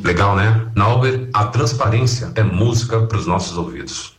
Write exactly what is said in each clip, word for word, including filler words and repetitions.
Legal, né? Na Uber, a transparência é música para os nossos ouvidos.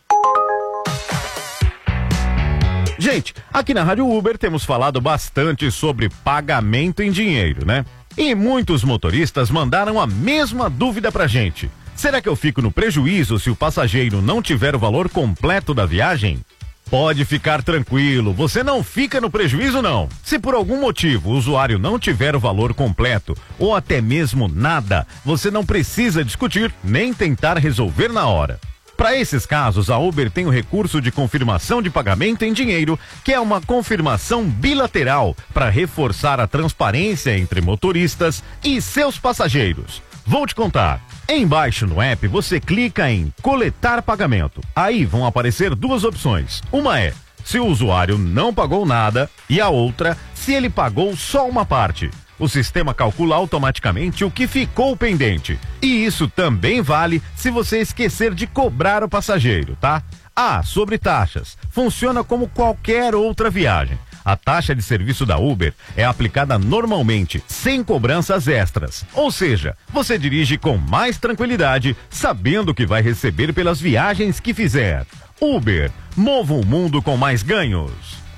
Gente, aqui na Rádio Uber temos falado bastante sobre pagamento em dinheiro, né? E muitos motoristas mandaram a mesma dúvida pra gente. Será que eu fico no prejuízo se o passageiro não tiver o valor completo da viagem? Pode ficar tranquilo, você não fica no prejuízo não. Se por algum motivo o usuário não tiver o valor completo ou até mesmo nada, você não precisa discutir nem tentar resolver na hora. Para esses casos, a Uber tem o recurso de confirmação de pagamento em dinheiro, que é uma confirmação bilateral para reforçar a transparência entre motoristas e seus passageiros. Vou te contar. Embaixo no app, você clica em coletar pagamento. Aí vão aparecer duas opções. Uma é se o usuário não pagou nada e a outra se ele pagou só uma parte. O sistema calcula automaticamente o que ficou pendente. E isso também vale se você esquecer de cobrar o passageiro, tá? Ah, sobre taxas. Funciona como qualquer outra viagem. A taxa de serviço da Uber é aplicada normalmente, sem cobranças extras. Ou seja, você dirige com mais tranquilidade, sabendo o que vai receber pelas viagens que fizer. Uber, mova o mundo com mais ganhos.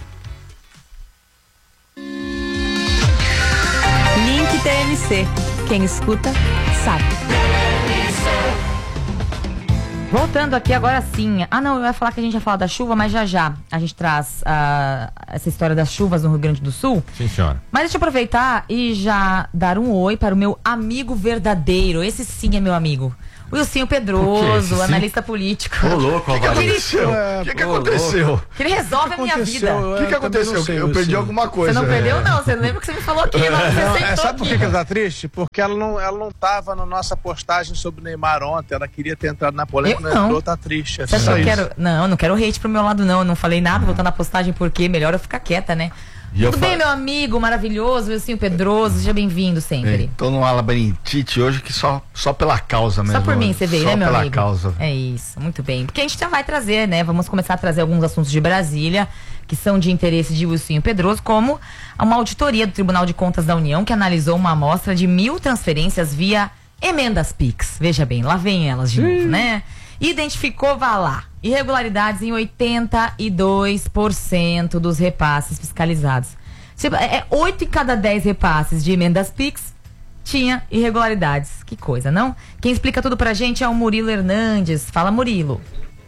Link T M C. Quem escuta, sabe. Voltando aqui agora sim. Ah, não, eu ia falar que a gente ia falar da chuva, mas já já a gente traz uh, essa história das chuvas no Rio Grande do Sul. Sim, senhora. Mas deixa eu aproveitar e já dar um oi para o meu amigo verdadeiro. Esse sim é meu amigo. O Ilcinho Pedroso, o analista político. Ô, louco, O que, que aconteceu? O que, que aconteceu? Que ele resolve a minha vida. O que, que aconteceu? sei, eu perdi alguma coisa. Você não perdeu, não. Você lembra que você me falou aqui. Não, você Não, sentou é, sabe por aqui. que que ela tá triste? Porque ela não, ela não tava na nossa postagem sobre o Neymar ontem. Ela queria ter entrado na polêmica, Eu não não. entrou, tá triste. É Você só achou que isso. quero... Não, eu não quero hate pro meu lado, não. Eu não falei nada, voltando na postagem, porque melhor eu ficar quieta, né? E eu Tudo bem, falo- meu amigo maravilhoso, Ilcinho Pedroso. Seja bem-vindo sempre. Tô num labirintite hoje que só, só pela causa mesmo. Só por mim você veio, só né, meu pela amigo? causa. É isso, muito bem. Porque a gente já vai trazer, né? Vamos começar a trazer alguns assuntos de Brasília, que são de interesse de Ilcinho Pedroso, como uma auditoria do Tribunal de Contas da União, que analisou uma amostra de mil transferências via emendas Pix. Veja bem, lá vem elas de novo, né? Identificou, vá lá, irregularidades em oitenta e dois por cento dos repasses fiscalizados. Tipo, é oito em cada dez repasses de emendas Pix tinha irregularidades. Que coisa, não? Quem explica tudo pra gente é o Murilo Hernandes. Fala, Murilo.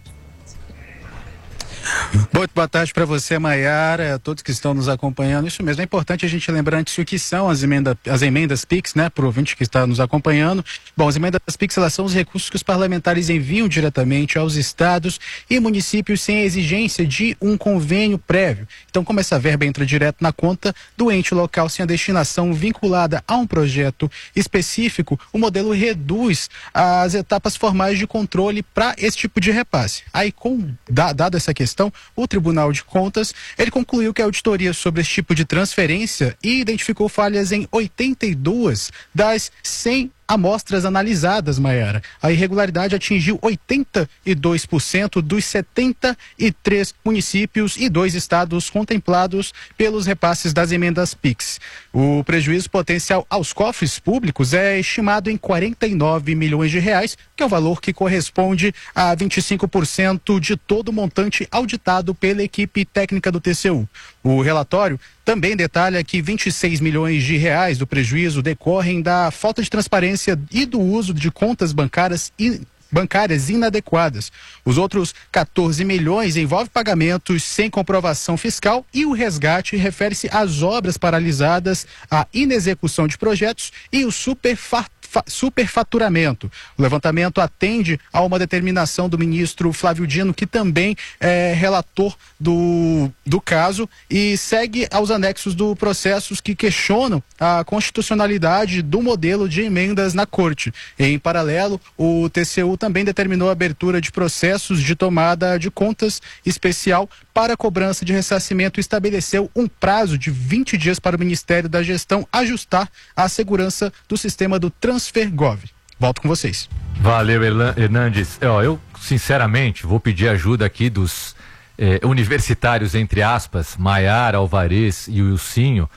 Muito boa tarde para você, Maiara, a todos que estão nos acompanhando. Isso mesmo, é importante a gente lembrar antes o que são as emendas, as emendas Pix, né, para o ouvinte que está nos acompanhando. Bom, as emendas Pix, elas são os recursos que os parlamentares enviam diretamente aos estados e municípios sem a exigência de um convênio prévio. Então, como essa verba entra direto na conta do ente local sem a destinação vinculada a um projeto específico, o modelo reduz as etapas formais de controle para esse tipo de repasse. Aí, com, da, dado essa questão, o Tribunal de Contas, ele concluiu que a auditoria sobre esse tipo de transferência e identificou falhas em oitenta e duas das cem amostras analisadas, Maiara. A irregularidade atingiu oitenta e dois por cento dos setenta e três municípios e dois estados contemplados pelos repasses das emendas Pix. O prejuízo potencial aos cofres públicos é estimado em quarenta e nove milhões de reais, que é o valor que corresponde a vinte e cinco por cento de todo o montante auditado pela equipe técnica do T C U. O relatório também detalha que vinte e seis milhões de reais do prejuízo decorrem da falta de transparência e do uso de contas bancárias e bancárias inadequadas. Os outros quatorze milhões envolvem pagamentos sem comprovação fiscal e o resgate refere-se às obras paralisadas, à inexecução de projetos e o superfaturamentos. superfaturamento. O levantamento atende a uma determinação do ministro Flávio Dino, que também é relator do, do caso, e segue aos anexos do processos que questionam a constitucionalidade do modelo de emendas na Corte. Em paralelo, o T C U também determinou a abertura de processos de tomada de contas especial para cobrança de ressarcimento e estabeleceu um prazo de vinte dias para o Ministério da Gestão ajustar a segurança do sistema do TransferGov. Volto com vocês. Valeu, Hernandes. Ó, eu, sinceramente, vou pedir ajuda aqui dos eh, universitários, entre aspas, Maiara, Alvarez e o Ilcinho,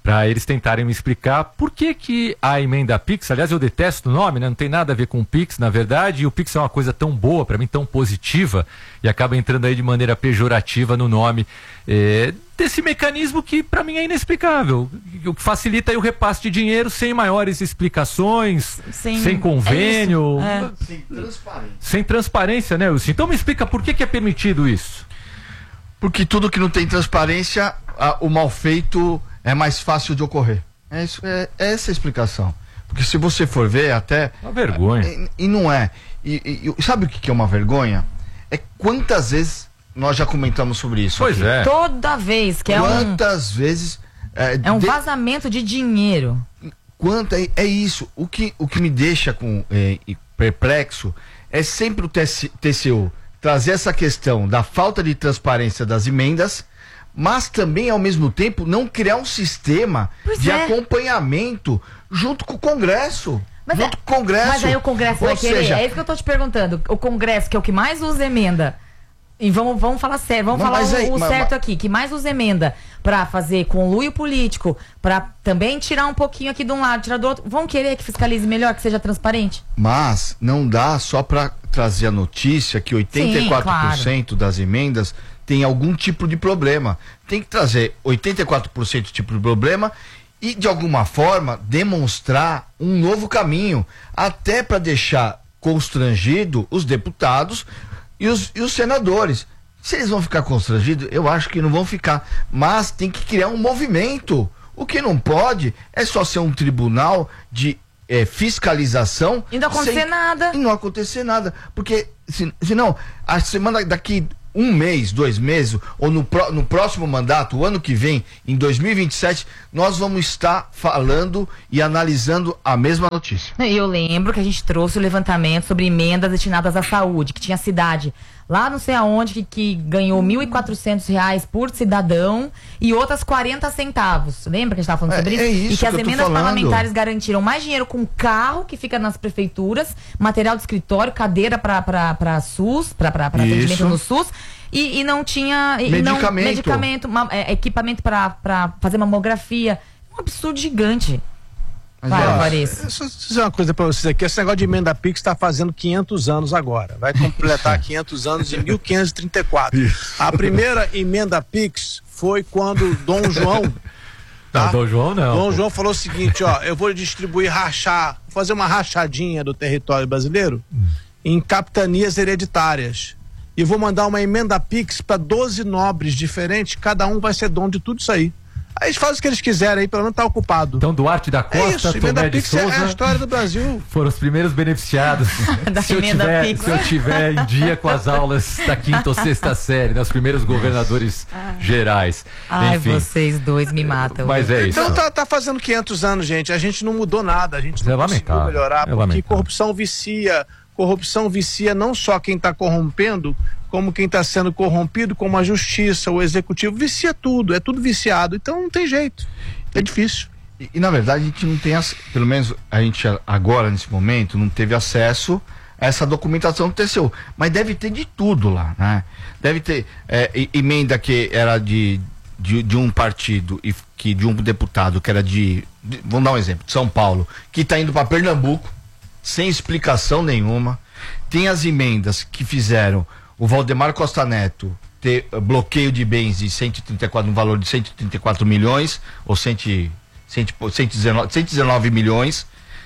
para eles tentarem me explicar por que que a emenda Pix, aliás, eu detesto o nome, né? Não tem nada a ver com o Pix, na verdade, e o Pix é uma coisa tão boa, para mim, tão positiva, e acaba entrando aí de maneira pejorativa no nome é, desse mecanismo que, para mim, é inexplicável, o que facilita aí o repasse de dinheiro sem maiores explicações, Sim, sem convênio, é é. Sem transparência. sem transparência, né, Wilson? Então me explica por que que é permitido isso? Porque tudo que não tem transparência, a, o mal feito é mais fácil de ocorrer. É, isso, é, é essa a explicação. Porque se você for ver, até... Uma vergonha. E, e não é. E, e sabe o que, que é uma vergonha? É quantas vezes nós já comentamos sobre isso. Pois aqui. é. Toda vez que é um, Quantas vezes... É, é um de- vazamento de dinheiro. Quanto é, é isso. O que, o que me deixa com é, e perplexo é sempre o T C U trazer essa questão da falta de transparência das emendas, mas também, ao mesmo tempo, não criar um sistema Pois de é. acompanhamento junto com o Congresso. Mas, junto é- com o Congresso. mas aí o Congresso Ou vai querer. seja, É isso que eu tô te perguntando. O Congresso, que é o que mais usa emenda. E vamos, vamos falar sério, vamos Mas- falar mas o, aí- o mas- certo mas- aqui, que mais usa emenda pra fazer conluio político, pra também tirar um pouquinho aqui de um lado, tirar do outro. Vão querer que fiscalize melhor, que seja transparente? Mas não dá só para trazer a notícia que oitenta e quatro por cento das emendas tem algum tipo de problema. Tem que trazer oitenta e quatro por cento tipo de problema e, de alguma forma, demonstrar um novo caminho, até para deixar constrangido os deputados e os, e os senadores. Se eles vão ficar constrangidos, eu acho que não vão ficar. Mas tem que criar um movimento. O que não pode é só ser um tribunal de é, fiscalização. E não acontecer sem- nada. E não acontecer nada. Porque, se, senão, a semana daqui um mês, dois meses, ou no, pró- no próximo mandato, o ano que vem, em dois mil e vinte e sete, nós vamos estar falando e analisando a mesma notícia. E eu lembro que a gente trouxe o levantamento sobre emendas destinadas à saúde, que tinha cidade lá não sei aonde que, que ganhou mil e quatrocentos reais por cidadão e outras quarenta centavos. Lembra que a gente estava falando É- sobre isso? é isso E que que as eu tô emendas falando. parlamentares garantiram mais dinheiro com carro que fica nas prefeituras, material de escritório, cadeira para SUS, para atendimento Isso. no SUS. E, e não tinha e e não, Medicamento. medicamento ma- é, equipamento para fazer mamografia. Um absurdo gigante. Mas Vai, é- Alvarez. Deixa eu dizer uma coisa pra vocês aqui. Esse negócio de emenda Pix está fazendo quinhentos anos agora. Vai completar quinhentos anos em mil quinhentos e trinta e quatro. A primeira emenda Pix foi quando Dom João... Não, Dom João não. Dom pô. João falou o seguinte, ó, eu vou distribuir, rachar, fazer uma rachadinha do território brasileiro em capitanias hereditárias. E vou mandar uma emenda Pix para doze nobres diferentes, cada um vai ser dono de tudo isso aí. Aí eles fazem o que eles quiserem aí, pelo menos tá ocupado. Então Duarte da É Costa, isso, emenda Tomé de Pix é a Souza história do Brasil. foram os primeiros beneficiados. Da se, eu emenda tiver, Pix. se eu tiver em dia com as aulas da quinta ou sexta série, né, os primeiros governadores gerais. Ai, Enfim, vocês dois me matam. mas é isso. Então tá, tá fazendo quinhentos anos, gente. A gente não mudou nada. A gente É não conseguiu lamentável, melhorar. é Porque lamentável. corrupção vicia. Corrupção vicia não só quem está corrompendo, como quem está sendo corrompido, como a justiça, o executivo. Vicia tudo. É tudo viciado. Então não tem jeito. É difícil. E, e, na verdade a gente não tem, ac- pelo menos a gente agora nesse momento não teve acesso a essa documentação do T C U, mas deve ter de tudo lá, né? Deve ter é, e- emenda que era de, de, de um partido e que de um deputado que era de, de vamos dar um exemplo, de São Paulo, que está indo para Pernambuco sem explicação nenhuma. Tem as emendas que fizeram o Valdemar Costa Neto ter uh, bloqueio de bens de cento e trinta e quatro, no valor de cento e trinta e quatro milhões, ou cem, cem, cento e dezenove, cento e dezenove milhões,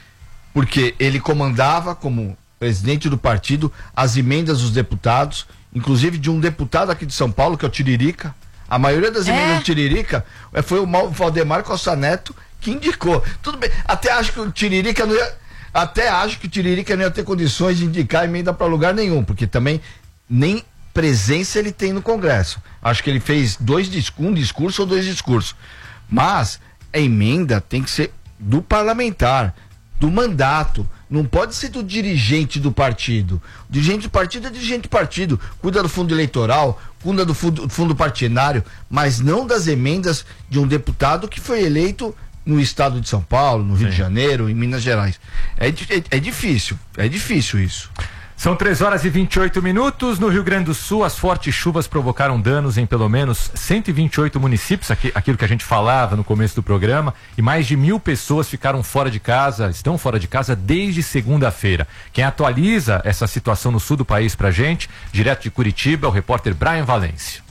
porque ele comandava como presidente do partido as emendas dos deputados, inclusive de um deputado aqui de São Paulo, que é o Tiririca. A maioria das É? emendas do Tiririca eh, foi o Mal- Valdemar Costa Neto que indicou. Tudo bem, até acho que o Tiririca não ia, até acho que o Tiririca não ia ter condições de indicar emenda para lugar nenhum, porque também nem presença ele tem no Congresso. Acho que ele fez dois discursos, um discurso ou dois discursos. Mas a emenda tem que ser do parlamentar, do mandato. Não pode ser do dirigente do partido. O dirigente do partido é dirigente do partido. Cuida do fundo eleitoral, cuida do fundo, fundo partidário, mas não das emendas de um deputado que foi eleito no estado de São Paulo, no Rio de Janeiro, em Minas Gerais. É, di- é, é difícil, é difícil isso. São três horas e vinte e oito minutos. No Rio Grande do Sul, as fortes chuvas provocaram danos em pelo menos cento e vinte e oito municípios, aqui, aquilo que a gente falava no começo do programa, e mais de mil pessoas ficaram fora de casa, estão fora de casa desde segunda-feira. Quem atualiza essa situação no sul do país pra gente, direto de Curitiba, é o repórter Brian Valêncio.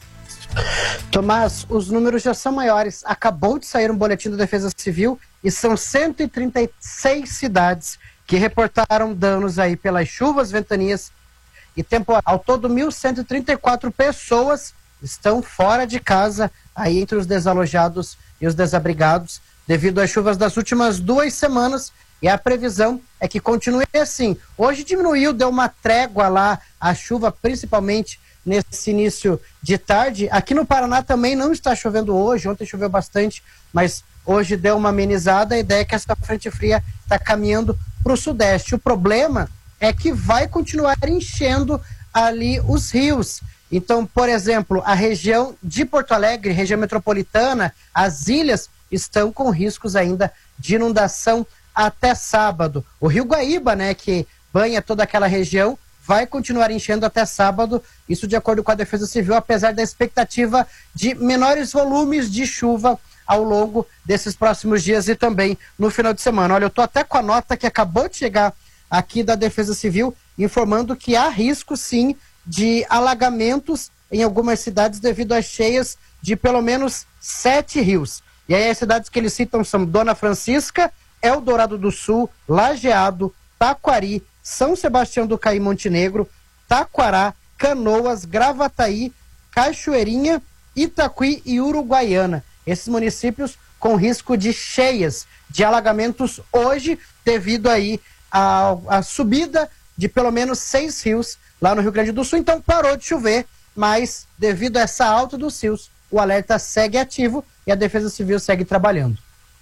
Tomás, os números já são maiores. Acabou de sair um boletim da Defesa Civil e são cento e trinta e seis cidades que reportaram danos aí pelas chuvas, ventanias e temporal. Ao todo, mil cento e trinta e quatro pessoas estão fora de casa, aí entre os desalojados e os desabrigados, devido às chuvas das últimas duas semanas, e a previsão é que continue assim. Hoje diminuiu, deu uma trégua lá, a chuva, principalmente nesse início de tarde. Aqui no Paraná também não está chovendo hoje, ontem choveu bastante, mas hoje deu uma amenizada. A ideia é que essa frente fria está caminhando para o sudeste. O problema é que vai continuar enchendo ali os rios. Então, por exemplo, a região de Porto Alegre, região metropolitana, as ilhas estão com riscos ainda de inundação até sábado. O Rio Guaíba, né, que banha toda aquela região, vai continuar enchendo até sábado, isso de acordo com a Defesa Civil, apesar da expectativa de menores volumes de chuva ao longo desses próximos dias e também no final de semana. Olha, eu estou até com a nota que acabou de chegar aqui da Defesa Civil, informando que há risco, sim, de alagamentos em algumas cidades devido às cheias de pelo menos sete rios. E aí as cidades que eles citam são Dona Francisca, Eldorado do Sul, Lajeado, Taquari, São Sebastião do Caí, Montenegro, Taquará, Canoas, Gravataí, Cachoeirinha, Itaquí e Uruguaiana. Esses municípios com risco de cheias, de alagamentos hoje, devido aí à, à subida de pelo menos seis rios lá no Rio Grande do Sul. Então parou de chover, mas devido a essa alta dos rios, o alerta segue ativo e a Defesa Civil segue trabalhando.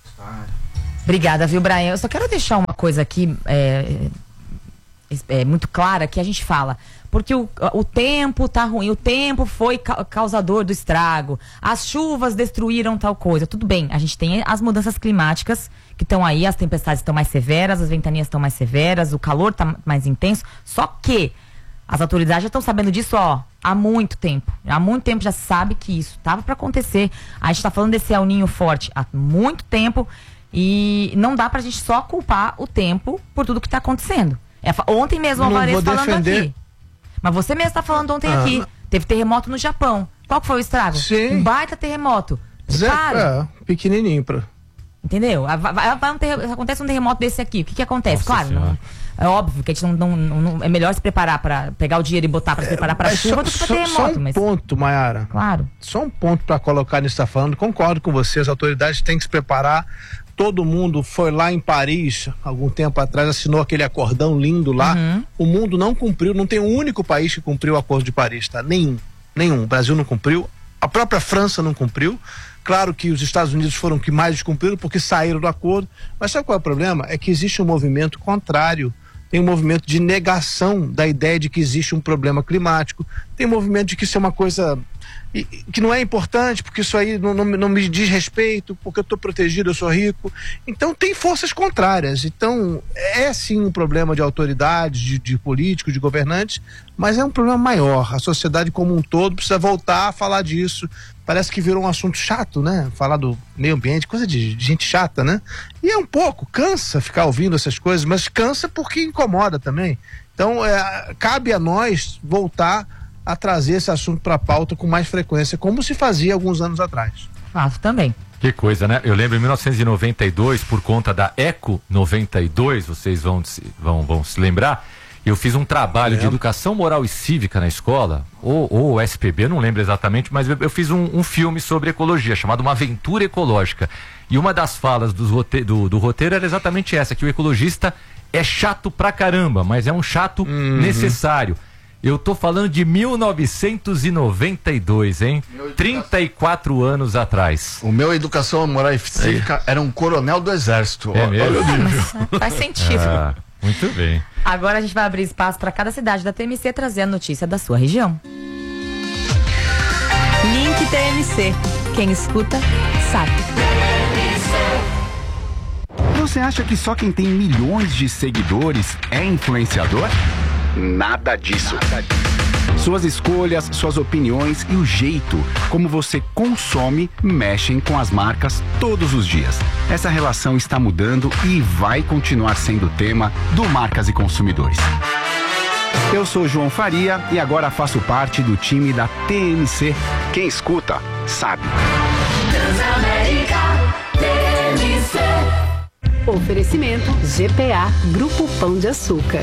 Obrigada, viu, Brian? Eu só quero deixar uma coisa aqui é, é, muito clara, que a gente fala, porque o, o tempo tá ruim, o tempo foi ca causador do estrago, as chuvas destruíram tal coisa. Tudo bem, a gente tem as mudanças climáticas que estão aí, as tempestades estão mais severas, as ventanias estão mais severas, o calor está mais intenso, só que as autoridades já estão sabendo disso, ó, há muito tempo. Há muito tempo já se sabe que isso estava para acontecer. A gente está falando desse El Ninho forte há muito tempo e não dá pra gente só culpar o tempo por tudo que está acontecendo. É, ontem mesmo o Alvarez falando aqui. Mas você mesmo está falando ontem ah, aqui. Não. Teve terremoto no Japão. Qual que foi o estrago? Sim. Um baita terremoto. Zé, é, pequenininho pra... Entendeu? Vai, vai um ter... Acontece um terremoto desse aqui. O que que acontece? Nossa, claro, não, é óbvio que a gente não, não, não... É melhor se preparar para pegar o dinheiro e botar para se preparar para a chuva do que para terremoto. Só um mas... ponto, Mayara. Claro. Só um ponto para colocar nisso que está falando. Concordo com você, as autoridades têm que se preparar. Todo mundo foi lá em Paris, algum tempo atrás, assinou aquele acordão lindo lá. Uhum. O mundo não cumpriu, não tem um único país que cumpriu o Acordo de Paris, tá? Nenhum, nenhum. O Brasil não cumpriu, a própria França não cumpriu. Claro que os Estados Unidos foram que mais descumpriram porque saíram do acordo. Mas sabe qual é o problema? É que existe um movimento contrário. Tem um movimento de negação da ideia de que existe um problema climático. Tem um movimento de que isso é uma coisa... E, que não é importante, porque isso aí não, não, não me diz respeito, porque eu estou protegido, eu sou rico. Então tem forças contrárias. Então é sim um problema de autoridades, de, de políticos, de governantes, mas é um problema maior. A sociedade como um todo precisa voltar a falar disso. Parece que virou um assunto chato, né? Falar do meio ambiente, coisa de, de gente chata, né? E é um pouco, cansa ficar ouvindo essas coisas, mas cansa porque incomoda também. Então é, cabe a nós voltar a trazer esse assunto para a pauta com mais frequência, como se fazia alguns anos atrás. Fato também. Que coisa, né? Eu lembro em mil novecentos e noventa e dois, por conta da Eco noventa e dois, vocês vão, vão, vão se lembrar, eu fiz um trabalho de educação moral e cívica na escola, ou, ou S P B, eu não lembro exatamente, mas eu, eu fiz um, um filme sobre ecologia, chamado Uma Aventura Ecológica. E uma das falas dos rote do, do roteiro era exatamente essa, que o ecologista é chato pra caramba, mas é um chato uhum. necessário. Eu tô falando de mil novecentos e noventa e dois, hein? trinta e quatro anos atrás. O meu educação moral e cívica era um coronel do exército. É mesmo? É, faz sentido. Ah, muito bem. Agora a gente vai abrir espaço para cada cidade da T M C trazer a notícia da sua região. Link T M C. Quem escuta, sabe. Você acha que só quem tem milhões de seguidores é influenciador? Nada disso. Suas escolhas, suas opiniões e o jeito como você consome mexem com as marcas todos os dias. Essa relação está mudando e vai continuar sendo tema do Marcas e Consumidores. Eu sou João Faria e agora faço parte do time da T M C. Quem escuta, sabe. Transamérica T M C. Oferecimento G P A, Grupo Pão de Açúcar.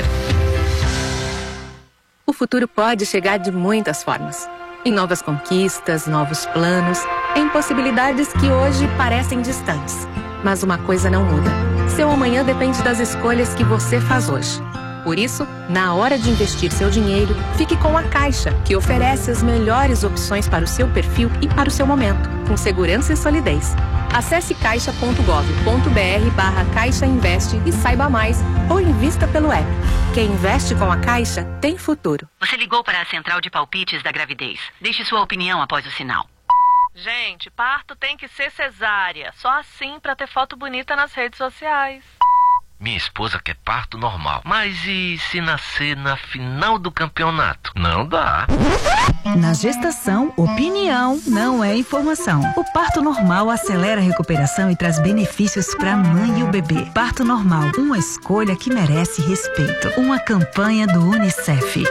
O futuro pode chegar de muitas formas. Em novas conquistas, novos planos, em possibilidades que hoje parecem distantes. Mas uma coisa não muda. Seu amanhã depende das escolhas que você faz hoje. Por isso, na hora de investir seu dinheiro, fique com a Caixa, que oferece as melhores opções para o seu perfil e para o seu momento, com segurança e solidez. Acesse caixa ponto gov ponto br barra Caixa Investe e saiba mais, ou invista pelo app. Quem investe com a Caixa tem futuro. Você ligou para a central de palpites da gravidez. Deixe sua opinião após o sinal. Gente, parto tem que ser cesárea. Só assim para ter foto bonita nas redes sociais. Minha esposa quer parto normal. Mas e se nascer na final do campeonato? Não dá. Na gestação, opinião não é informação. O parto normal acelera a recuperação e traz benefícios para a mãe e o bebê. Parto normal, uma escolha que merece respeito. Uma campanha do Unicef.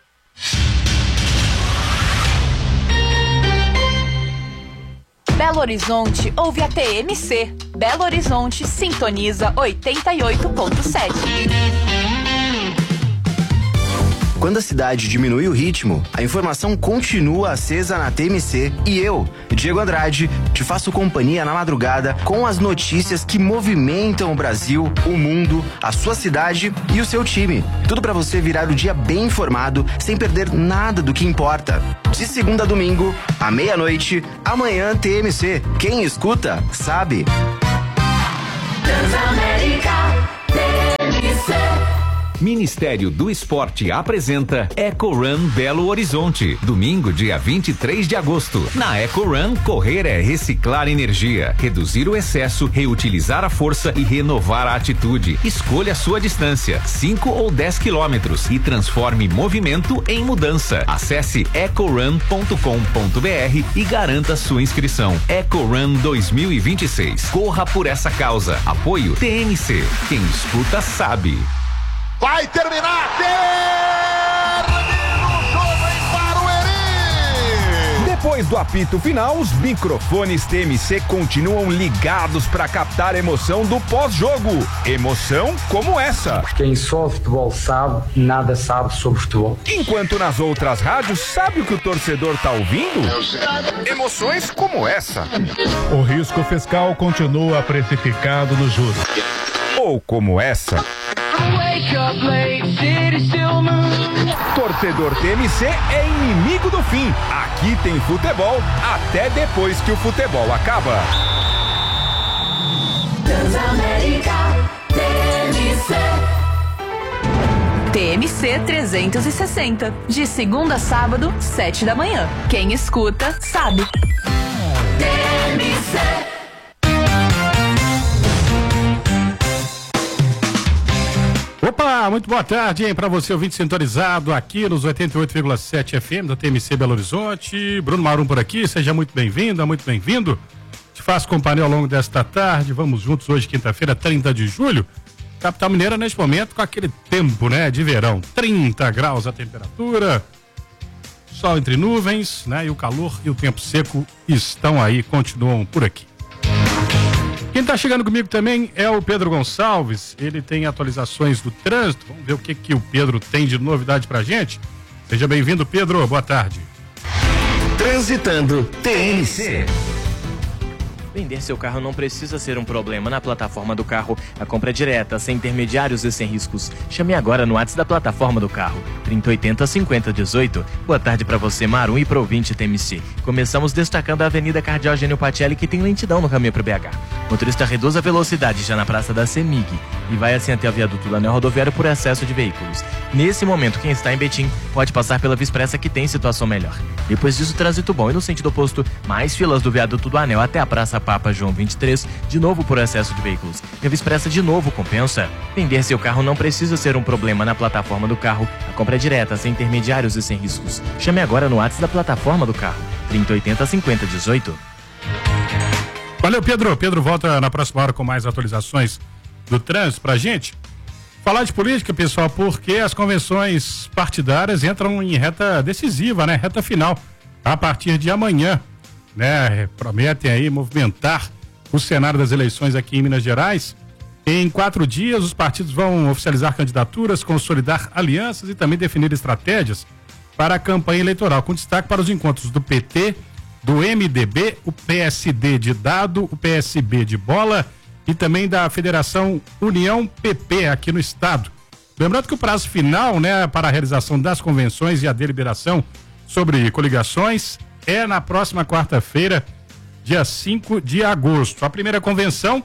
Belo Horizonte ouve a T M C. Belo Horizonte sintoniza oitenta e oito ponto sete. Quando a cidade diminui o ritmo, a informação continua acesa na T M C e eu, Diego Andrade, te faço companhia na madrugada com as notícias que movimentam o Brasil, o mundo, a sua cidade e o seu time. Tudo para você virar o dia bem informado, sem perder nada do que importa. De segunda a domingo, à meia-noite, amanhã T M C. Quem escuta, sabe. Transamérica T M C. Ministério do Esporte apresenta Eco Run Belo Horizonte, domingo, dia vinte e três de agosto. Na Eco Run, correr é reciclar energia, reduzir o excesso, reutilizar a força e renovar a atitude. Escolha a sua distância, cinco ou dez quilômetros, e transforme movimento em mudança. Acesse eco run ponto com ponto br e garanta sua inscrição. Eco Run dois mil e vinte e seis. Corra por essa causa. Apoio T M C. Quem escuta sabe. Vai terminar! Termina o jogo em Barueri! Depois do apito final, os microfones T M C continuam ligados para captar a emoção do pós-jogo. Emoção como essa. Quem só futebol sabe, nada sabe sobre futebol. Enquanto nas outras rádios, sabe o que o torcedor tá ouvindo? Emoções como essa. O risco fiscal continua precificado no juros. Ou como essa. Torcedor T M C é inimigo do fim. Aqui tem futebol até depois que o futebol acaba. Transamérica T M C. T M C trezentos e sessenta. De segunda a sábado, sete da manhã. Quem escuta, sabe. T M C. Opa, muito boa tarde, hein, pra você ouvinte sintonizado aqui nos oitenta e oito vírgula sete F M da T M C Belo Horizonte. Bruno Marum por aqui, seja muito bem-vinda, muito bem-vindo. Te faço companhia ao longo desta tarde, vamos juntos hoje, quinta-feira, trinta de julho. Capital Mineira, neste momento, com aquele tempo, né, de verão, trinta graus a temperatura, sol entre nuvens, né, e o calor e o tempo seco estão aí, continuam por aqui. Quem está chegando comigo também é o Pedro Gonçalves, ele tem atualizações do trânsito, vamos ver o que, que o Pedro tem de novidade pra gente. Seja bem-vindo, Pedro, boa tarde. Transitando T M C. Vender seu carro não precisa ser um problema. Na plataforma do carro, a compra é direta, sem intermediários e sem riscos. Chame agora no WhatsApp da plataforma do carro, trinta oitenta cinquenta dezoito. Boa tarde para você, Marum, e pro ouvinte T M C. Começamos destacando a Avenida Cardeal Gênio Patelli, que tem lentidão no caminho pro B H. O motorista reduz a velocidade já na Praça da CEMIG e vai assim até o viaduto do Anel Rodoviário por excesso de veículos. Nesse momento, quem está em Betim pode passar pela Via Expressa, que tem situação melhor. Depois disso, trânsito bom, e no sentido oposto, mais filas do viaduto do Anel até a Praça Papa João vinte e três, de novo por excesso de veículos. E a Via Expressa de novo compensa. Vender seu carro não precisa ser um problema na plataforma do carro. A compra é direta, sem intermediários e sem riscos. Chame agora no WhatsApp da plataforma do carro. trinta, oitenta, cinquenta, dezoito. Valeu, Pedro. Pedro volta na próxima hora com mais atualizações do trânsito pra gente. Falar de política, pessoal, porque as convenções partidárias entram em reta decisiva, né? Reta final, a partir de amanhã, né? Prometem aí movimentar o cenário das eleições aqui em Minas Gerais. Em quatro dias, os partidos vão oficializar candidaturas, consolidar alianças e também definir estratégias para a campanha eleitoral, com destaque para os encontros do P T, do M D B, o P S D de Dado, o P S B de Bola e também da Federação União P P aqui no estado. Lembrando que o prazo final, né, para a realização das convenções e a deliberação sobre coligações é na próxima quarta-feira, dia cinco de agosto. A primeira convenção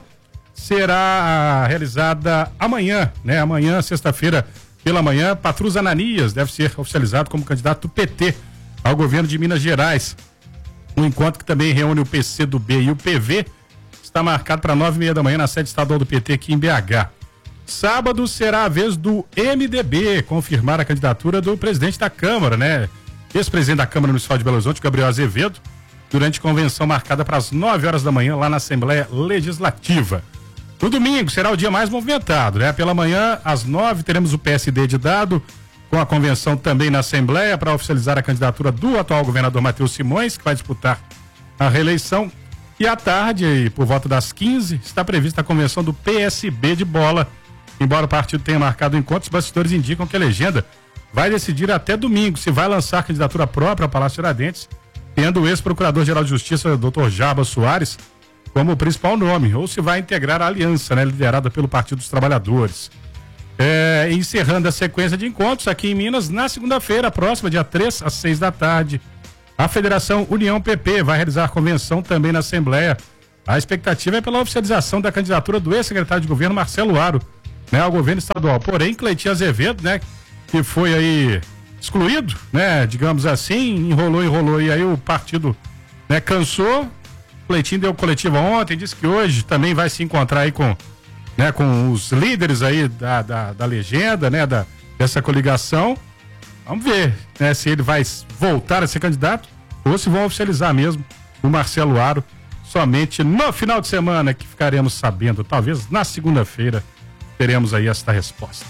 será realizada amanhã, né? Amanhã, sexta-feira, pela manhã, Patrus Ananias deve ser oficializado como candidato do P T ao governo de Minas Gerais. Um encontro que também reúne o P C do B e o P V está marcado para nove e meia da manhã na sede estadual do P T aqui em B H. Sábado será a vez do M D B confirmar a candidatura do presidente da Câmara, né? Ex-presidente da Câmara Municipal de Belo Horizonte, Gabriel Azevedo, durante convenção marcada para as nove horas da manhã lá na Assembleia Legislativa. No domingo será o dia mais movimentado, né? Pela manhã, às nove, teremos o P S D de Dado, com a convenção também na Assembleia para oficializar a candidatura do atual governador Matheus Simões, que vai disputar a reeleição. E à tarde, por volta das quinze, está prevista a convenção do P S B de Bola. Embora o partido tenha marcado o encontro, os bastidores indicam que a legenda vai decidir até domingo se vai lançar candidatura própria ao Palácio Tiradentes, tendo o ex-procurador-geral de Justiça, doutor Jabas Soares, como principal nome, ou se vai integrar a aliança, né, liderada pelo Partido dos Trabalhadores. É, encerrando a sequência de encontros aqui em Minas, na segunda-feira, próxima, dia três às seis da tarde, a Federação União P P vai realizar convenção também na Assembleia. A expectativa é pela oficialização da candidatura do ex-secretário de governo Marcelo Aro, né, ao governo estadual. Porém, Cleitinho Azevedo, né, que foi aí excluído, né, digamos assim, enrolou, enrolou e aí o partido, né, cansou. Cleitinho deu coletiva ontem, disse que hoje também vai se encontrar aí com, né, com os líderes aí da, da, da legenda, né, da, dessa coligação. Vamos ver, né, se ele vai voltar a ser candidato ou se vão oficializar mesmo o Marcelo Aro somente no final de semana, que ficaremos sabendo. Talvez na segunda-feira teremos aí esta resposta.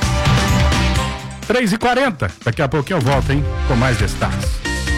três e quarenta, daqui a pouquinho eu volto, hein, com mais destaques.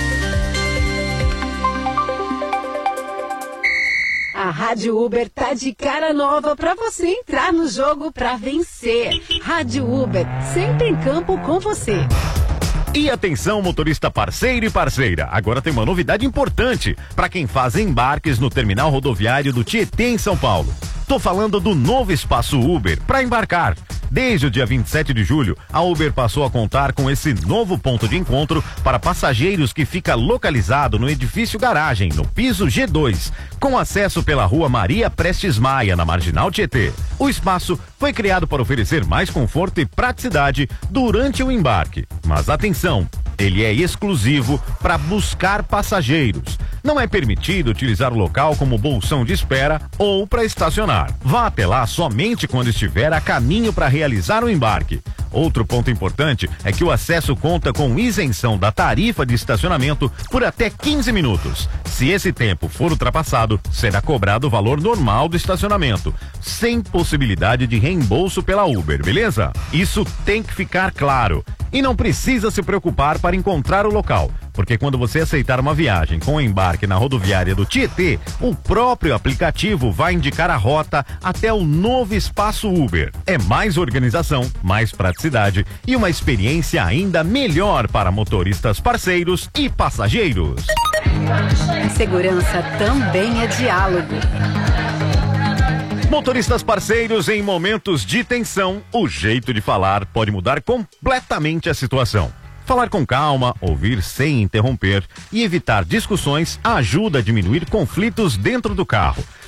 A Rádio Uber tá de cara nova pra você entrar no jogo pra vencer. Rádio Uber, sempre em campo com você. E atenção, motorista parceiro e parceira, agora tem uma novidade importante para quem faz embarques no terminal rodoviário do Tietê, em São Paulo. Tô falando do novo espaço Uber para embarcar. Desde o dia vinte e sete de julho, a Uber passou a contar com esse novo ponto de encontro para passageiros que fica localizado no edifício garagem, no piso G dois, com acesso pela rua Maria Prestes Maia, na Marginal Tietê. O espaço foi criado para oferecer mais conforto e praticidade durante o embarque. Mas atenção, ele é exclusivo para buscar passageiros. Não é permitido utilizar o local como bolsão de espera ou para estacionar. Vá até lá somente quando estiver a caminho para realizar o embarque. Outro ponto importante é que o acesso conta com isenção da tarifa de estacionamento por até quinze minutos. Se esse tempo for ultrapassado, será cobrado o valor normal do estacionamento, sem possibilidade de reembolso pela Uber, beleza? Isso tem que ficar claro. E não precisa se preocupar para encontrar o local, porque quando você aceitar uma viagem com embarque na rodoviária do Tietê, o próprio aplicativo vai indicar a rota até o novo espaço Uber. É mais organização, mais praticidade e uma experiência ainda melhor para motoristas parceiros e passageiros. Segurança também é diálogo. Motoristas parceiros, em momentos de tensão, o jeito de falar pode mudar completamente a situação. Falar com calma, ouvir sem interromper e evitar discussões ajuda a diminuir conflitos dentro do carro.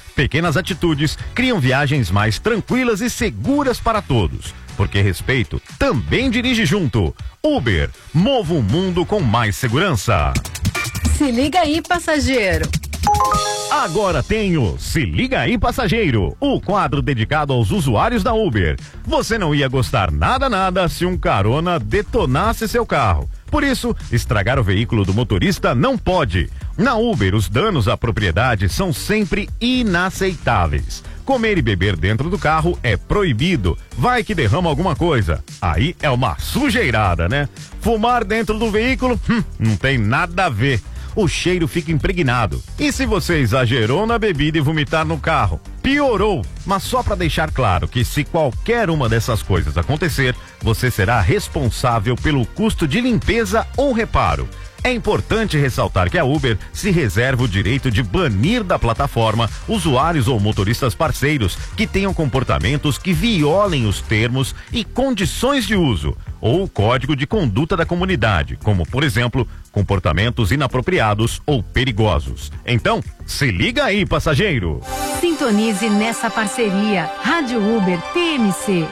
Pequenas atitudes criam viagens mais tranquilas e seguras para todos. Porque respeito também dirige junto. Uber, mova o mundo com mais segurança. Se liga aí, passageiro. Agora tenho Se Liga Aí Passageiro, o quadro dedicado aos usuários da Uber. Você não ia gostar nada nada se um carona detonasse seu carro. Por isso, estragar o veículo do motorista não pode. Na Uber, os danos à propriedade são sempre inaceitáveis. Comer e beber dentro do carro é proibido. Vai que derrama alguma coisa. Aí é uma sujeirada, né? Fumar dentro do veículo, hum, não tem nada a ver. O cheiro fica impregnado. E se você exagerou na bebida e vomitar no carro? Piorou. Mas só para deixar claro que se qualquer uma dessas coisas acontecer, você será responsável pelo custo de limpeza ou reparo. É importante ressaltar que a Uber se reserva o direito de banir da plataforma usuários ou motoristas parceiros que tenham comportamentos que violem os termos e condições de uso ou o código de conduta da comunidade, como, por exemplo, comportamentos inapropriados ou perigosos. Então, se liga aí, passageiro! Sintonize nessa parceria. Rádio Uber T M C.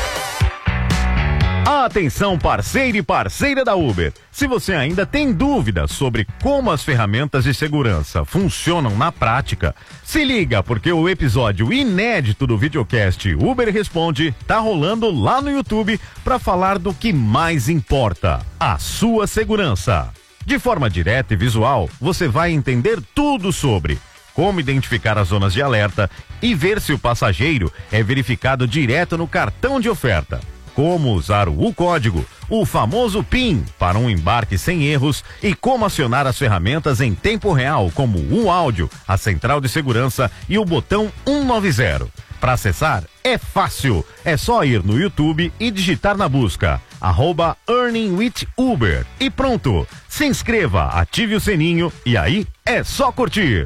Atenção, parceiro e parceira da Uber. Se você ainda tem dúvidas sobre como as ferramentas de segurança funcionam na prática, se liga, porque o episódio inédito do videocast Uber Responde tá rolando lá no YouTube para falar do que mais importa, a sua segurança. De forma direta e visual, você vai entender tudo sobre como identificar as zonas de alerta e ver se o passageiro é verificado direto no cartão de oferta. Como usar o código, o famoso PIN para um embarque sem erros e como acionar as ferramentas em tempo real, como o áudio, a central de segurança e o botão cento e noventa. Para acessar, é fácil. É só ir no YouTube e digitar na busca arroba Earning with Uber. E pronto. Se inscreva, ative o sininho e aí é só curtir.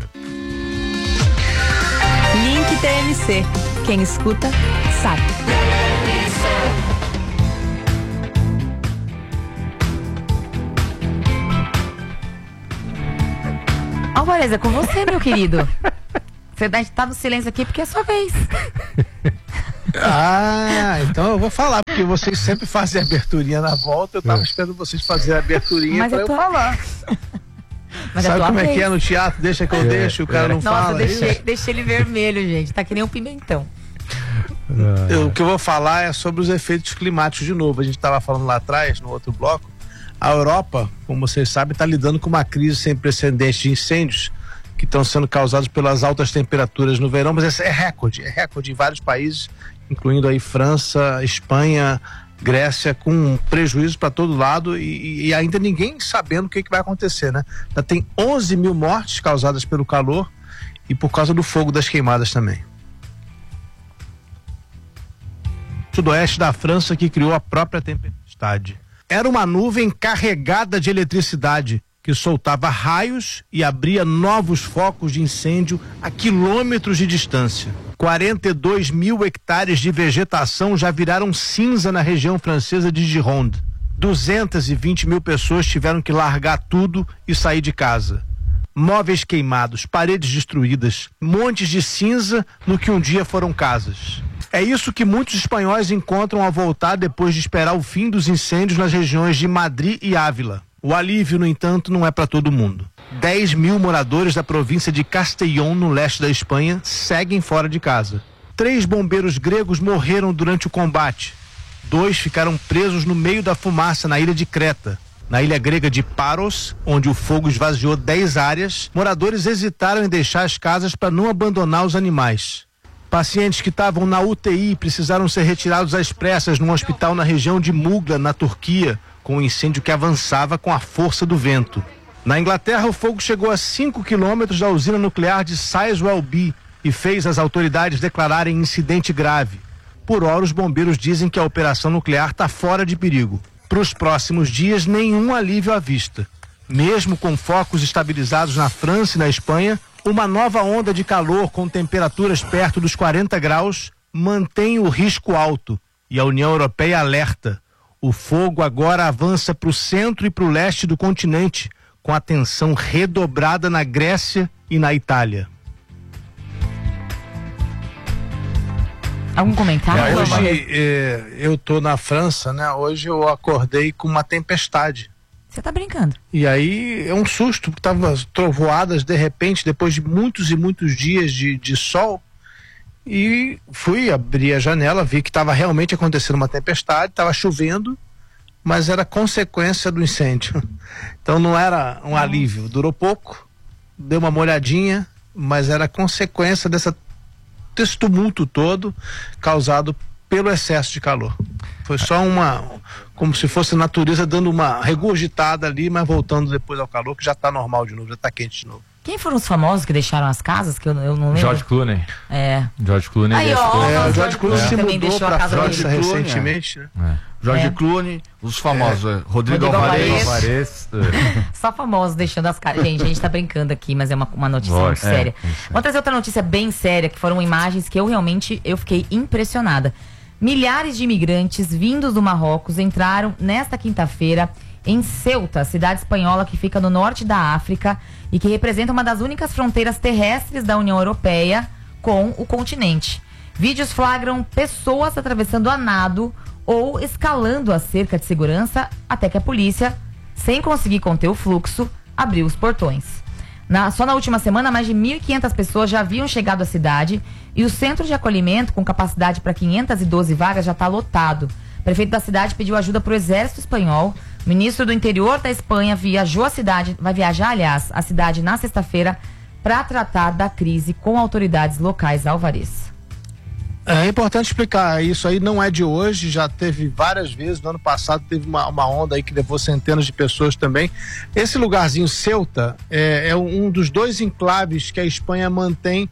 Link T M C. Quem escuta, sabe. Alvarez, é com você, meu querido. Você tá no silêncio aqui porque é sua vez. Ah, então eu vou falar, porque vocês sempre fazem a aberturinha na volta. Eu tava é. esperando vocês fazerem a aberturinha Mas pra eu, tô... eu falar. Mas Sabe como vez. é que é no teatro? Deixa que eu é, deixo, o cara é. não Nossa, fala. Deixei, deixei ele vermelho, gente. Tá que nem um pimentão. Eu, o que eu vou falar é sobre os efeitos climáticos de novo. A gente tava falando lá atrás, no outro bloco. A Europa, como vocês sabem, está lidando com uma crise sem precedentes de incêndios que estão sendo causados pelas altas temperaturas no verão, mas esse é recorde, é recorde em vários países, incluindo aí França, Espanha, Grécia, com prejuízo para todo lado e, e ainda ninguém sabendo o que, que vai acontecer, né? Já tem onze mil mortes causadas pelo calor e por causa do fogo das queimadas também. Sudoeste da França que criou a própria tempestade. Era uma nuvem carregada de eletricidade que soltava raios e abria novos focos de incêndio a quilômetros de distância. quarenta e dois mil hectares de vegetação já viraram cinza na região francesa de Gironde. duzentas e vinte mil pessoas tiveram que largar tudo e sair de casa. Móveis queimados, paredes destruídas, montes de cinza no que um dia foram casas. É isso que muitos espanhóis encontram ao voltar depois de esperar o fim dos incêndios nas regiões de Madrid e Ávila. O alívio, no entanto, não é para todo mundo. dez mil moradores da província de Castellón, no leste da Espanha, seguem fora de casa. Três bombeiros gregos morreram durante o combate. Dois ficaram presos no meio da fumaça na ilha de Creta. Na ilha grega de Paros, onde o fogo esvaziou dez áreas, moradores hesitaram em deixar as casas para não abandonar os animais. Pacientes que estavam na U T I precisaram ser retirados às pressas num hospital na região de Mugla, na Turquia, com um incêndio que avançava com a força do vento. Na Inglaterra, o fogo chegou a cinco quilômetros da usina nuclear de Sizewell B e fez as autoridades declararem incidente grave. Por hora, os bombeiros dizem que a operação nuclear está fora de perigo. Para os próximos dias, nenhum alívio à vista. Mesmo com focos estabilizados na França e na Espanha, uma nova onda de calor com temperaturas perto dos quarenta graus mantém o risco alto e a União Europeia alerta. O fogo agora avança para o centro e para o leste do continente, com atenção redobrada na Grécia e na Itália. Algum comentário? É, hoje é, eu tô na França, né? Hoje eu acordei com uma tempestade. Você tá brincando? E aí é um susto, porque tava trovoadas de repente, depois de muitos e muitos dias de, de sol. E fui abrir a janela, vi que estava realmente acontecendo uma tempestade, estava chovendo, mas era consequência do incêndio. Então não era um alívio, durou pouco, deu uma molhadinha, mas era consequência dessa desse tumulto todo causado pelo excesso de calor. Foi só uma, como se fosse a natureza dando uma regurgitada ali, mas voltando depois ao calor, que já está normal de novo, já está quente de novo. Quem foram os famosos que deixaram as casas, que eu, eu não lembro? George Clooney. É. George Clooney. Aí, ó, é, o George Clooney é. se também mudou deixou pra a casa França dele. recentemente, né? É. Jorge É. Clooney, os famosos, É. é. Rodrigo, Rodrigo Alvarez. Alvarez. Só famosos deixando as casas. Gente, a gente tá brincando aqui, mas é uma, uma notícia Lógico, muito é, séria. é isso. Vou trazer outra notícia bem séria, que foram imagens que eu realmente eu fiquei impressionada. Milhares de imigrantes vindos do Marrocos entraram nesta quinta-feira em Ceuta, cidade espanhola que fica no norte da África e que representa uma das únicas fronteiras terrestres da União Europeia com o continente. Vídeos flagram pessoas atravessando a nado ou escalando a cerca de segurança até que a polícia, sem conseguir conter o fluxo, abriu os portões. Na, só na última semana, mais de mil e quinhentas pessoas já haviam chegado à cidade e o centro de acolhimento, com capacidade para quinhentas e doze vagas, já está lotado. O prefeito da cidade pediu ajuda para o exército espanhol. O ministro do interior da Espanha viajou à cidade, vai viajar, aliás, à cidade na sexta-feira para tratar da crise com autoridades locais. Alvarez. É importante explicar, isso aí não é de hoje, já teve várias vezes, no ano passado teve uma, uma onda aí que levou centenas de pessoas também. Esse lugarzinho, Ceuta, é, é um dos dois enclaves que a Espanha mantém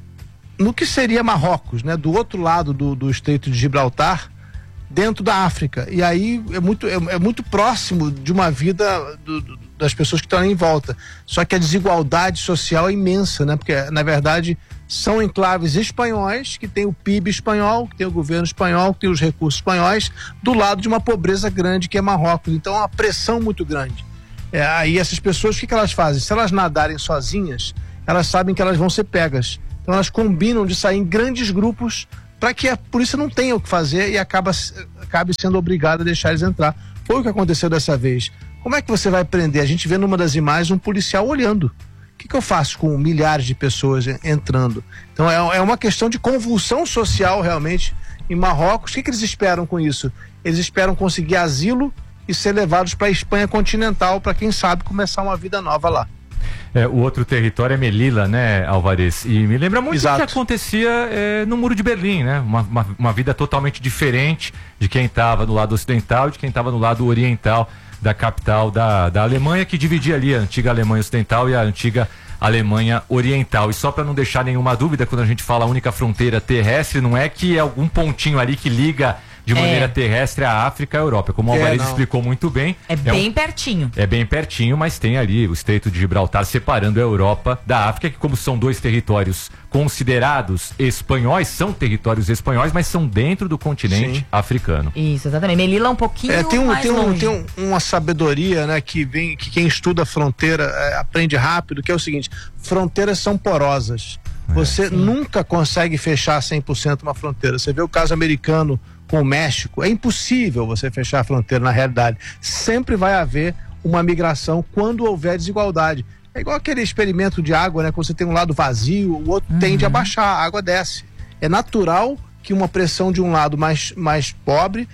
no que seria Marrocos, né? Do outro lado do, do Estreito de Gibraltar, dentro da África. E aí é muito, é, é muito próximo de uma vida do, do, das pessoas que estão ali em volta. Só que a desigualdade social é imensa, né? Porque, na verdade, são enclaves espanhóis, que tem o P I B espanhol, que tem o governo espanhol, que tem os recursos espanhóis, do lado de uma pobreza grande que é Marrocos. Então é uma pressão muito grande. É, aí essas pessoas, o que, que elas fazem? Se elas nadarem sozinhas, elas sabem que elas vão ser pegas. Então elas combinam de sair em grandes grupos para que a polícia não tenha o que fazer e acaba, acabe sendo obrigada a deixar eles entrar. Foi o que aconteceu dessa vez. Como é que você vai prender? A gente vê numa das imagens um policial olhando. O que, que eu faço com milhares de pessoas entrando? Então é, é uma questão de convulsão social realmente em Marrocos. O que, que eles esperam com isso? Eles esperam conseguir asilo e ser levados para a Espanha continental para, quem sabe, começar uma vida nova lá. É, o outro território é Melilla, né, Alvarez? E me lembra muito Exato. o que acontecia é, no Muro de Berlim, né? Uma, uma, uma vida totalmente diferente de quem estava no lado ocidental e de quem estava no lado oriental da capital da, da Alemanha, que dividia ali a antiga Alemanha Ocidental e a antiga Alemanha Oriental. E só para não deixar nenhuma dúvida, quando a gente fala única fronteira terrestre, não é que é algum pontinho ali que liga de maneira É. terrestre a África e a Europa. Como o É, Alvarez não. explicou muito bem. É, um- bem pertinho. É bem pertinho, mas tem ali o Estreito de Gibraltar separando a Europa da África, que, como são dois territórios considerados espanhóis, são territórios espanhóis, mas são dentro do continente Sim. africano. Isso, exatamente. Melilla um pouquinho É, tem um, mais tem um, longe. tem um- uma sabedoria, né, que vem, que quem estuda a fronteira é, aprende rápido, que é o seguinte: fronteiras são porosas. Você nunca consegue fechar cem por cento uma fronteira. Você vê o caso americano com o México, é impossível você fechar a fronteira na realidade. Sempre vai haver uma migração quando houver desigualdade. É igual aquele experimento de água, né? Quando você tem um lado vazio, o outro tende a baixar, a água desce. É natural que uma pressão de um lado mais, mais pobre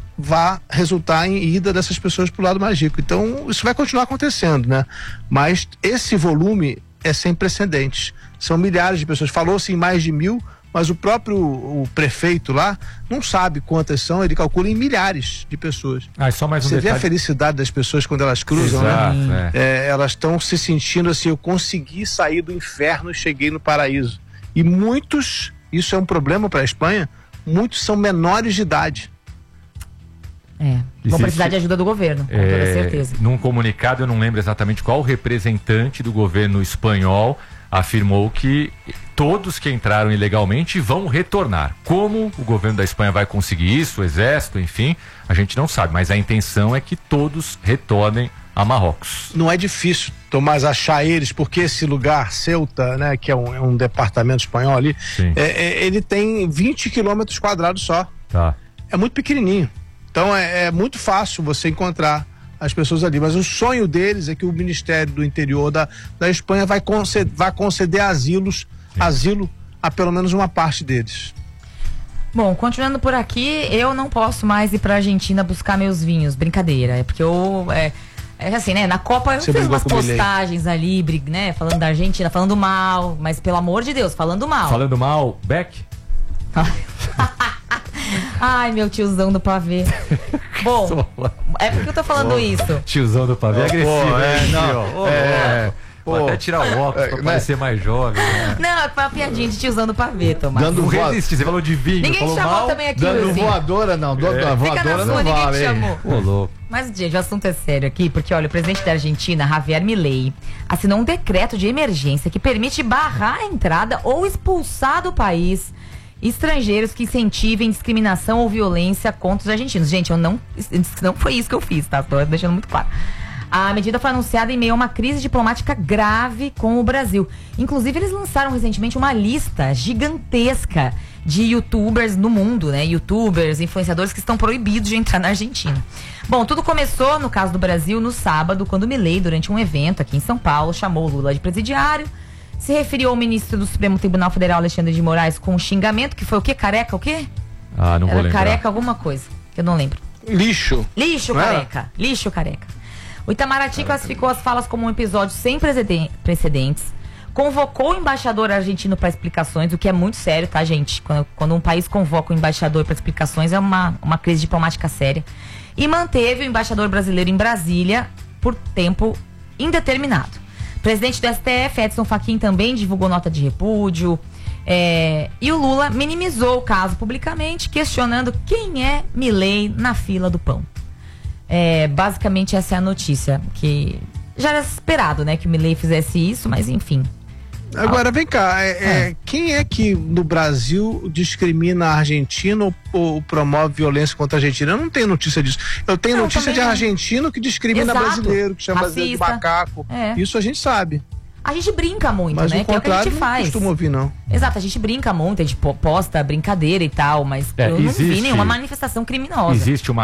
vá resultar em ida dessas pessoas para o lado mais rico. Então, isso vai continuar acontecendo, né? Mas esse volume é sem precedentes. São milhares de pessoas. Falou-se em mais de mil, mas o próprio o prefeito lá não sabe quantas são, ele calcula em milhares de pessoas. Ah, e só mais um Você vê a detalhe. felicidade das pessoas quando elas cruzam, Exato, né? é. É, elas estão se sentindo assim: eu consegui sair do inferno e cheguei no paraíso. E muitos, isso é um problema para a Espanha, muitos são menores de idade. É. E Vão se- precisar de ajuda do governo, com toda É, certeza. num comunicado, eu não lembro exatamente qual representante do governo espanhol afirmou que todos que entraram ilegalmente vão retornar. Como o governo da Espanha vai conseguir isso, o exército, enfim, a gente não sabe, mas a intenção é que todos retornem a Marrocos. Não é difícil, Tomás, achar eles, porque esse lugar, Ceuta, né, que é um, é um departamento espanhol ali, é, é, ele tem vinte quilômetros quadrados só. Tá. É muito pequenininho. Então é, é muito fácil você encontrar as pessoas ali. Mas o sonho deles é que o Ministério do Interior da, da Espanha vai conceder, vai conceder asilos, asilo a pelo menos uma parte deles. Bom, continuando por aqui, eu não posso mais ir pra Argentina buscar meus vinhos. Brincadeira. É porque eu. É, é assim, né? Na Copa eu Você fiz brigou umas com o Milei. postagens ali, brig- né? Falando da Argentina, falando mal. Mas pelo amor de Deus, falando mal. Falando mal, Beck? Ai, meu tiozão do pavê. Bom, é porque eu tô falando Pô, isso. Tiozão do pavê, Pô, agressivo, é, hein, não, tio? Ô, é, louco. pô, Vou até tirar o óculos é, pra né? parecer mais jovem. Né? Não, é uma piadinha de tiozão do pavê, Tomás. Dando Não voa- resiste, você falou de vinho, Ninguém falou chamou mal. também aqui, Dando Wilson. voadora não, do, É. da Fica na voadora sua, não ninguém vale. te chamou. Ô, louco. Mas, gente, o assunto é sério aqui, porque, olha, o presidente da Argentina, Javier Milei, assinou um decreto de emergência que permite barrar a entrada ou expulsar do país estrangeiros que incentivem discriminação ou violência contra os argentinos. Gente, eu não, não foi isso que eu fiz, tá? Tô deixando muito claro. A medida foi anunciada em meio a uma crise diplomática grave com o Brasil. Inclusive, eles lançaram recentemente uma lista gigantesca de youtubers no mundo, né? Youtubers, influenciadores que estão proibidos de entrar na Argentina. Bom, tudo começou, no caso do Brasil, no sábado, quando Milei, durante um evento aqui em São Paulo, chamou Lula de presidiário, se referiu ao ministro do Supremo Tribunal Federal, Alexandre de Moraes, com um xingamento, que foi o quê? Careca, o quê? Ah, não vou Era lembrar. careca alguma coisa, que eu não lembro. Lixo. Lixo Não era? careca. Lixo careca. O Itamaraty classificou as falas como um episódio sem preceden- precedentes. Convocou o embaixador argentino para explicações, o que é muito sério, tá, gente? Quando, quando um país convoca o embaixador para explicações, é uma, uma crise diplomática séria. E manteve o embaixador brasileiro em Brasília por tempo indeterminado. O presidente do S T F, Edson Fachin, também divulgou nota de repúdio. É, e o Lula minimizou o caso publicamente, questionando quem é Milei na fila do pão. É, basicamente essa é a notícia, que já era esperado, né, que o Milei fizesse isso, mas enfim. Agora, vem cá, é, é, quem é que no Brasil discrimina a Argentina ou, ou promove violência contra a Argentina? Eu não tenho notícia disso. Eu tenho Não, notícia de também não. argentino que discrimina Exato. brasileiro, que chama brasileiro de Racista. macaco. É. Isso a gente sabe. A gente brinca muito, Mas né, o que é o que a contrário gente não faz. costumo ouvir, não. Exato, a gente brinca muito, a gente po- posta brincadeira e tal, mas É, eu não existe- vi nenhuma manifestação criminosa. Existe uma